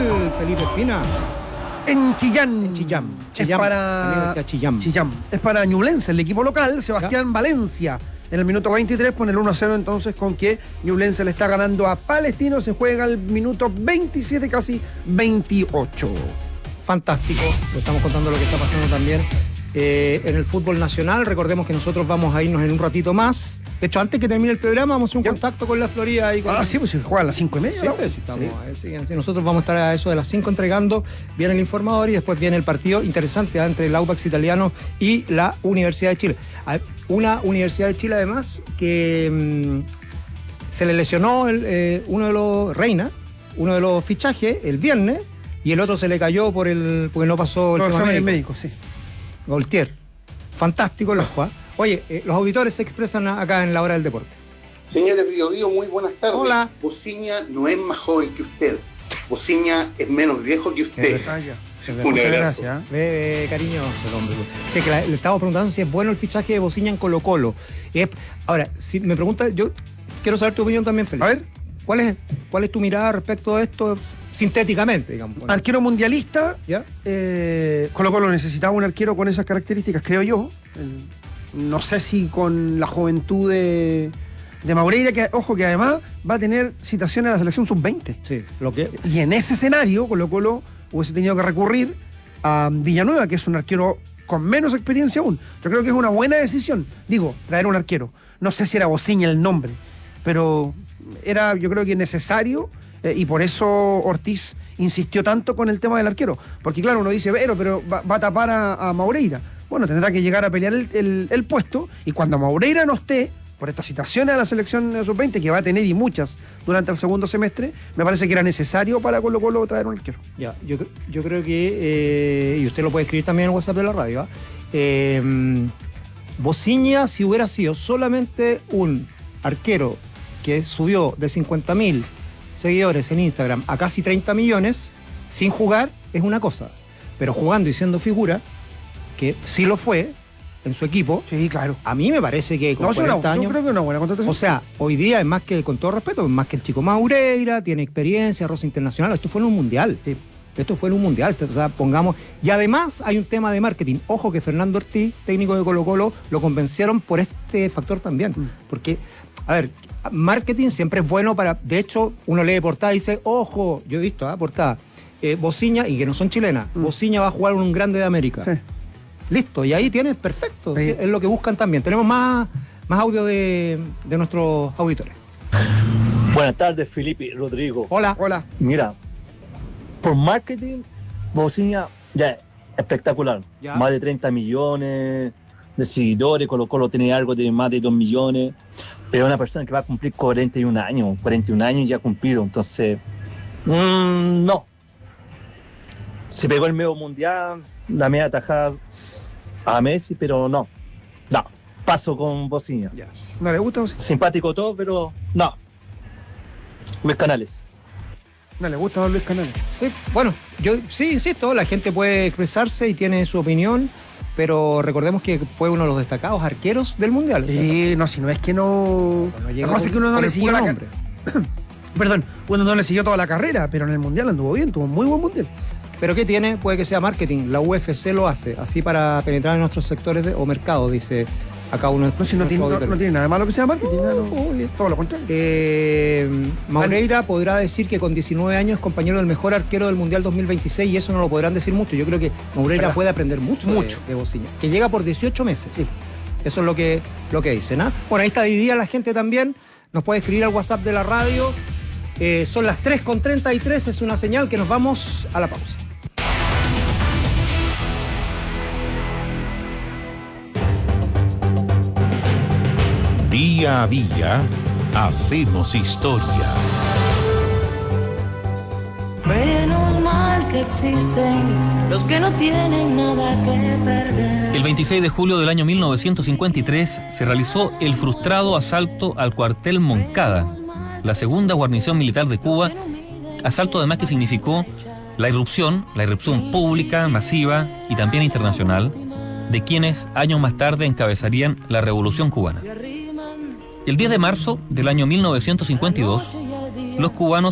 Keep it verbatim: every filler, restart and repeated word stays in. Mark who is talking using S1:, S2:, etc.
S1: Felipe Espina?
S2: En Chillán.
S1: En Chillán.
S2: Es
S1: Chillán.
S2: para
S1: Chillán.
S2: Chillán. Es para Ñublense, el equipo local, Sebastián
S1: ¿Ya?
S2: Valencia. En el minuto veintitrés pone el uno a cero entonces con que Ñublense le está ganando a Palestino. Se juega el minuto veintisiete, casi veintiocho.
S1: Fantástico. Le estamos contando lo que está pasando también eh, en el fútbol nacional. Recordemos que nosotros vamos a irnos en un ratito más. De hecho, antes que termine el programa, vamos a hacer un
S2: ¿Ya?
S1: contacto con la Florida. Y con...
S2: Ah, sí, pues se juega a las cinco y media.
S1: Sí,
S2: ¿no?
S1: pues, sí, estamos,
S2: Sí.
S1: eh, sí, sí, nosotros vamos a estar a eso de las cinco entregando. Viene el informador y después viene el partido interesante ¿eh? entre el Audax Italiano y la Universidad de Chile. Una Universidad de Chile, además, que mmm, se le lesionó el, eh, uno de los Reina, uno de los fichajes el viernes, y el otro se le cayó por el porque no pasó el
S2: Los
S1: tema
S2: exámenes
S1: médico.
S2: médicos, sí.
S1: Goltier. Fantástico el ojo. ¿eh? Oye, eh, los auditores se expresan acá en la hora del deporte.
S3: Señores Bio Bio, muy buenas tardes.
S1: Hola.
S3: Bociña no es más joven que usted. Bociña es menos viejo que usted.
S2: Ah, ya.
S3: Un
S2: Muchas
S3: abrazo.
S2: gracias. ¿eh?
S1: Ve, cariñoso el hombre. Sí, que la- le estamos preguntando si es bueno el fichaje de Bociña en Colo Colo. Es, ahora, si me pregunta, yo quiero saber tu opinión también, Felipe.
S2: A ver.
S1: ¿Cuál es, ¿Cuál es tu mirada respecto a esto sintéticamente, digamos?
S2: Arquero mundialista.
S1: ¿Ya?
S2: Eh, Colo Colo necesitaba un arquero con esas características, creo yo. El- no sé si con la juventud de, de Maureira, que ojo que además va a tener citaciones a la selección sub veinte.
S1: Sí, lo que...
S2: Y en ese escenario, Colo Colo hubiese tenido que recurrir a Villanueva, que es un arquero con menos experiencia aún. Yo creo que es una buena decisión. Digo, traer un arquero. No sé si era Bociña el nombre, pero era, yo creo que necesario, eh, y por eso Ortiz insistió tanto con el tema del arquero. Porque claro, uno dice, pero, pero va, va a tapar a, a Maureira. Bueno, tendrá que llegar a pelear el, el- el puesto, y cuando Maureira no esté, por estas citaciones a la selección sub veinte, que va a tener y muchas durante el segundo semestre, me parece que era necesario para Colo Colo traer un arquero.
S1: Ya, yo, yo creo que, eh, y usted lo puede escribir también en el WhatsApp de la radio, ¿ah? eh, Bociña, si hubiera sido solamente un arquero que subió de cincuenta mil seguidores en Instagram a casi treinta millones, sin jugar, es una cosa. Pero jugando y siendo figura, que sí lo fue en su equipo,
S2: Sí, claro.
S1: a mí me parece que con
S2: No, es una-
S1: cuarenta
S2: yo
S1: años...
S2: creo que es una buena contratación.
S1: O sea, hoy día es más que, con todo respeto, es más que el chico Maureira, tiene experiencia, rosa internacional. Esto fue en un mundial.
S2: Sí.
S1: Esto fue en un mundial. O sea, pongamos. Y además hay un tema de marketing. Ojo que Fernando Ortiz, técnico de Colo Colo, lo convencieron por este factor también.
S2: Mm.
S1: Porque, a ver, marketing siempre es bueno para. De hecho, uno lee portada y dice, ojo, yo he visto, ¿ah? Portada. Eh, Bociña, y que no son chilenas,
S2: Mm.
S1: Bociña va a jugar en un grande de América.
S2: Sí.
S1: Listo, y ahí tienes, perfecto.
S2: Sí.
S1: Sí, es lo que buscan también. Tenemos más, más audio de, de nuestros auditores.
S4: Buenas tardes, Felipe Rodrigo.
S1: Hola.
S2: Hola.
S4: Mira, por marketing, Bociña ya es espectacular.
S1: Ya.
S4: Más de treinta millones de seguidores, Colo Colo tiene algo de más de dos millones, pero es una persona que va a cumplir cuarenta y un años, cuarenta y un años ya cumplido, entonces, mmm, no. Se pegó el medio mundial, la media tajada a Messi, pero no, no, paso con Bociña.
S1: Ya.
S2: ¿No le gusta? José?
S4: Simpático todo, pero no. Luis Canales.
S2: No le gusta a don Luis Canales.
S1: Sí, bueno, yo sí insisto, la gente puede expresarse y tiene su opinión, pero recordemos que fue uno de los destacados arqueros del Mundial. O sea,
S2: Sí, no, si no es que no.
S1: no
S2: Lo
S1: llega
S2: que pasa es que uno no
S1: con
S2: le
S1: el
S2: siguió
S1: puro
S2: la
S1: nombre.
S2: carrera. Perdón, uno no le siguió toda la carrera, pero en el mundial anduvo bien, tuvo un muy buen mundial.
S1: Pero ¿qué tiene? Puede que sea marketing. La U F C lo hace, así para penetrar en nuestros sectores de- o mercados, dice acá uno de
S2: No, si no,
S1: nuestros
S2: tiene, no,
S1: auditores.
S2: no tiene nada de malo que sea marketing, nada, no.
S1: Obvio.
S2: Todo lo contrario.
S1: Eh, Maureira podrá decir que con diecinueve años es compañero del mejor arquero del Mundial dos mil veintiséis y eso no lo podrán decir mucho. Yo creo que Maureira
S2: ¿Verdad?
S1: puede aprender mucho,
S2: Mucho.
S1: de, de Bociña, que llega por dieciocho meses.
S2: Sí.
S1: Eso es lo que, lo que dicen. ¿ah? Bueno, ahí está dividida la gente también. Nos puede escribir al WhatsApp de la radio. Eh, son las tres con treinta y tres, es una señal que nos vamos a la pausa.
S5: Día a día hacemos historia.
S6: Menos mal que existen los que no tienen nada que perder.
S7: El veintiséis de julio del año mil novecientos cincuenta y tres se realizó el frustrado asalto al cuartel Moncada, la segunda guarnición militar de Cuba, asalto además que significó la irrupción, la irrupción pública, masiva y también internacional de quienes años más tarde encabezarían la Revolución Cubana. El diez de marzo del año mil novecientos cincuenta y dos, los cubanos